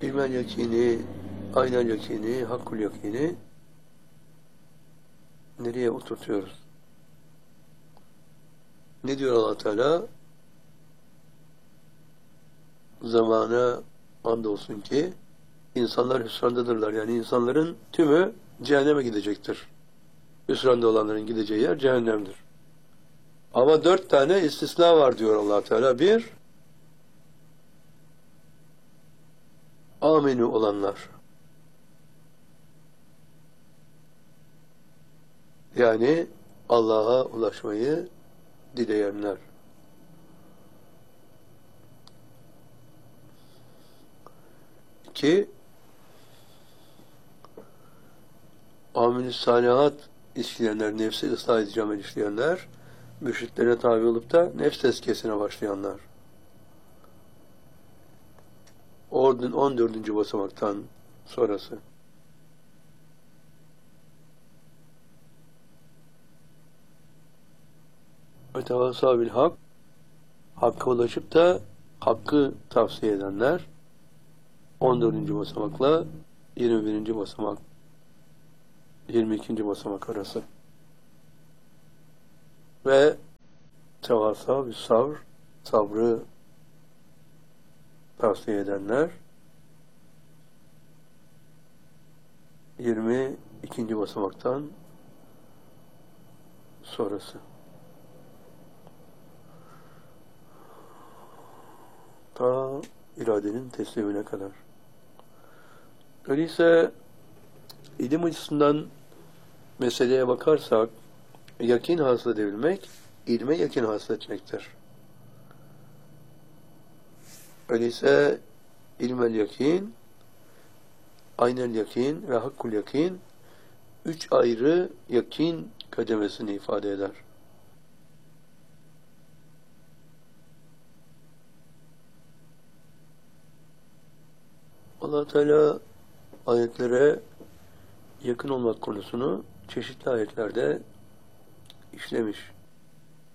ilmel yakini, aynel yakini, hakkul yakini nereye oturtuyoruz? Ne diyor Allah Teala? Zamana andolsun ki insanlar hüsrandadırlar. Yani insanların tümü cehenneme gidecektir. Hüsranda olanların gideceği yer cehennemdir. Ama 4 tane istisna var diyor Allah Teala. Bir, aminu olanlar. Yani Allah'a ulaşmayı dileyenler. İki, amel-i salihat işleyenler, nefsi ıslah edici amel işleyenler, mürşitlere tabi olup da nefs tezkiyesine başlayanlar. 14. basamaktan sonrası. Ve tevâsâ bil hak, hakka ulaşıp da hakkı tavsiye edenler, 14. basamakla 21. basamak, 22. basamak arası. Ve tevâsâ bil sabr, sabrı tavsiye edenler, 22. basamaktan sonrası. Ta iradenin teslimine kadar. Öyleyse ilim açısından meseleye bakarsak, yakin hasıl edebilmek, ilme yakin hasıl etmektir. Öyleyse ilmel yakin, aynel yakin ve hakkul yakin 3 ayrı yakin kademesini ifade eder. Allah Teala ayetlere yakın olmak konusunu çeşitli ayetlerde işlemiş.